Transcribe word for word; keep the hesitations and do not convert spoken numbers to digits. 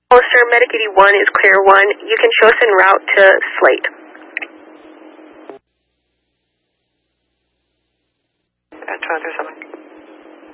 Oh, sir, Medic eighty-one is clear one. You can show us en route to Slate. At two oh three seven.